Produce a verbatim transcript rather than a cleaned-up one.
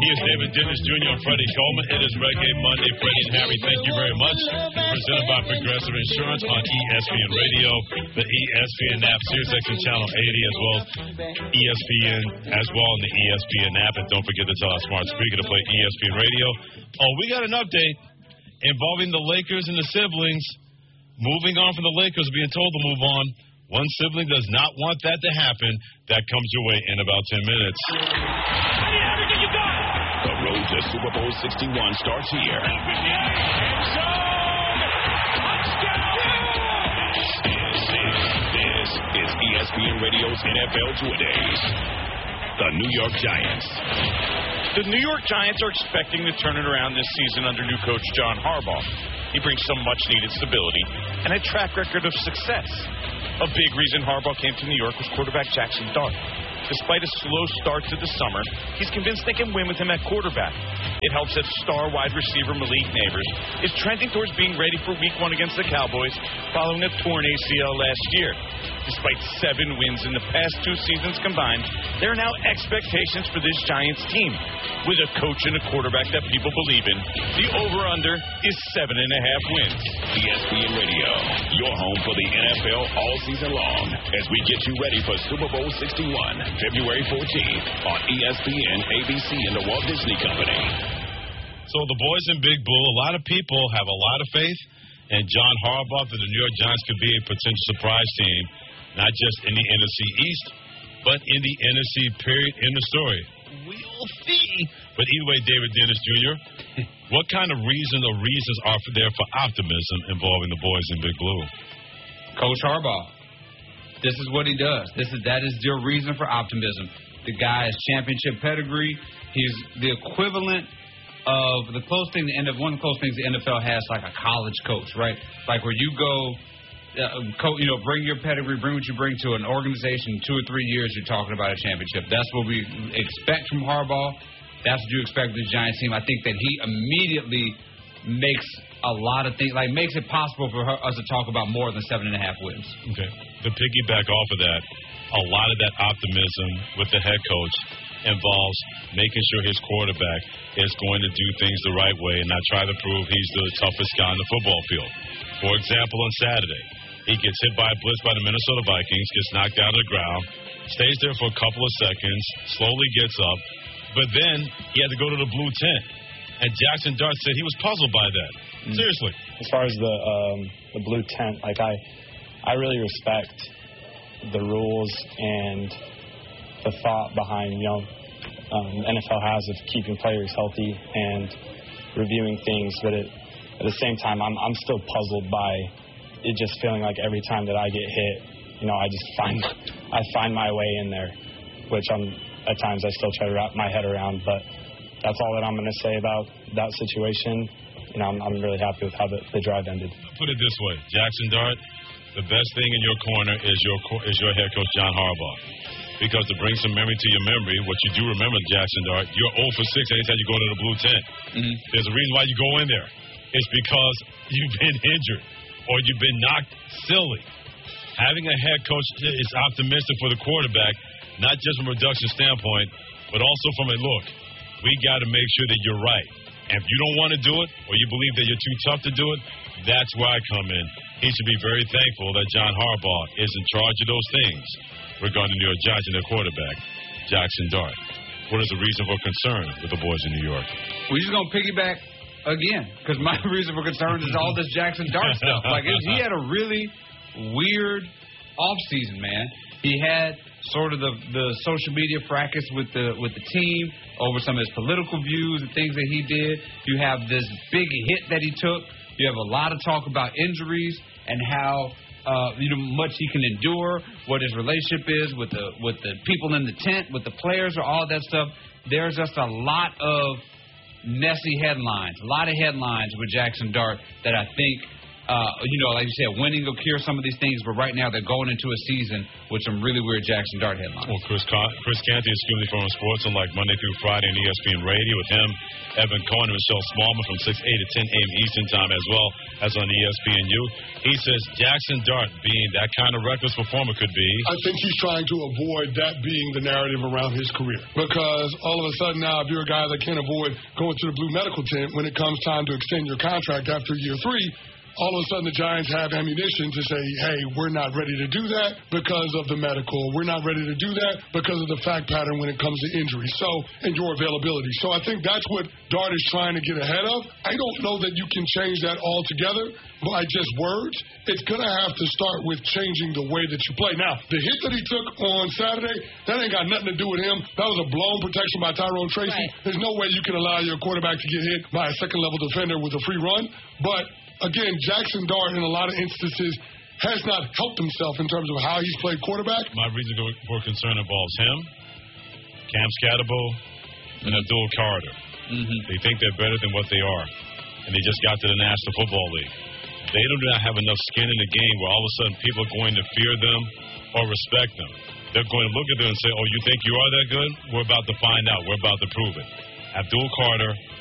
He is David Dennis Junior and Freddie Coleman. It is Reggae Monday. Freddie and Harry, thank you very much. Presented by Progressive Insurance on E S P N Radio, the E S P N app, SiriusXM Channel eighty, as well as E S P N, as well in the E S P N app. And don't forget to tell our smart speaker to play E S P N Radio. Oh, we got an update involving the Lakers and the siblings. Moving on from the Lakers, being told to move on. One sibling does not want that to happen. That comes your way in about ten minutes. Everything you got. The road to Super Bowl sixty-one starts here. This is E S P N Radio's N F L Two-A-Days. The New York Giants. The New York Giants are expecting to turn it around this season under new coach John Harbaugh. He brings some much-needed stability and a track record of success. A big reason Harbaugh came to New York was quarterback Jackson Dart. Despite a slow start to the summer, he's convinced they can win with him at quarterback. It helps that star wide receiver Malik Neighbors is trending towards being ready for week one against the Cowboys following a torn A C L last year. Despite seven wins in the past two seasons combined, there are now expectations for this Giants team. With a coach and a quarterback that people believe in, the over-under is seven and a half wins. E S P N Radio, your home for the N F L all season long, as we get you ready for Super Bowl sixty-one, February fourteenth, on E S P N, A B C, and the Walt Disney Company. So the boys in Big Blue, a lot of people have a lot of faith in John Harbaugh that the New York Giants could be a potential surprise team, not just in the N F C East, but in the N F C period in the story. We'll see. But either way, David Dennis Junior, what kind of reason or reasons are there for optimism involving the boys in Big Blue? Coach Harbaugh. This is what he does. This is that is your reason for optimism. The guy has championship pedigree. He's the equivalent of the close thing. The end of one of the close things the N F L has, like a college coach, right? Like where you go. Uh, co- you know, bring your pedigree, bring what you bring to an organization. Two or three years, you're talking about a championship. That's what we expect from Harbaugh. That's what you expect from the Giants team. I think that he immediately makes a lot of things, like makes it possible for her, us to talk about more than seven and a half wins. Okay. To piggyback off of that, a lot of that optimism with the head coach involves making sure his quarterback is going to do things the right way and not try to prove he's the toughest guy on the football field. For example, on Saturday, he gets hit by a blitz by the Minnesota Vikings, gets knocked down to the ground, stays there for a couple of seconds, slowly gets up, but then he had to go to the blue tent. And Jackson Dart said he was puzzled by that. Mm. Seriously. As far as the um, the blue tent, like I, I really respect the rules and the thought behind, you know, um, N F L has of keeping players healthy and reviewing things, but it, at the same time, I'm I'm still puzzled by it just feeling like every time that I get hit, you know, I just find I find my way in there, which I'm at times I still try to wrap my head around. But that's all that I'm going to say about that situation. You know, I'm, I'm really happy with how the, the drive ended. Put it this way, Jackson Dart, the best thing in your corner is your is your head coach John Harbaugh. Because to bring some memory to your memory, what you do remember, Jackson Dart, you're zero for six anytime you go to the blue tent. Mm-hmm. There's a reason why you go in there. It's because you've been injured or you've been knocked silly. Having a head coach is optimistic for the quarterback, not just from a production standpoint, but also from a look. We got to make sure that you're right. And if you don't want to do it or you believe that you're too tough to do it, that's where I come in. He should be very thankful that John Harbaugh is in charge of those things regarding the New York Giants and their quarterback, Jackson Dart. What is the reason for concern with the boys in New York? We're just going to piggyback again, because my reason for concern is all this Jackson Dart stuff. Like, it, he had a really weird offseason, man. He had sort of the, the social media fracas with the with the team over some of his political views and things that he did. You have this big hit that he took. You have a lot of talk about injuries and how uh, you know much he can endure, what his relationship is with the with the people in the tent, with the players, or all that stuff. There's just a lot of messy headlines, a lot of headlines with Jackson Dart that I think uh, you know, like you said, winning will cure some of these things, but right now they're going into a season with some really weird Jackson Dart headlines. Well, Chris Con- Chris Canty is Scoop from Sports on like Monday through Friday on E S P N Radio with him, Evan Cohen, and Michelle Smallman from six, eight to ten a.m. Eastern Time as well as on E S P N U. He says Jackson Dart being that kind of reckless performer could be. I think he's trying to avoid that being the narrative around his career. Because all of a sudden now, if you're a guy that can't avoid going to the blue medical tent when it comes time to extend your contract after year three, all of a sudden the Giants have ammunition to say, hey, we're not ready to do that because of the medical. We're not ready to do that because of the fact pattern when it comes to injury. So, and your availability. So I think that's what Dart is trying to get ahead of. I don't know that you can change that altogether by just words. It's going to have to start with changing the way that you play. Now, the hit that he took on Saturday, that ain't got nothing to do with him. That was a blown protection by Tyrone Tracy. Right. There's no way you can allow your quarterback to get hit by a second-level defender with a free run. But again, Jackson Dart, in a lot of instances, has not helped himself in terms of how he's played quarterback. My reason for concern involves him, Cam Scatterbo, and Abdul Carter. Mm-hmm. They think they're better than what they are, and they just got to the National Football League. They do not have enough skin in the game where all of a sudden people are going to fear them or respect them. They're going to look at them and say, oh, you think you are that good? We're about to find out. We're about to prove it. Abdul Carter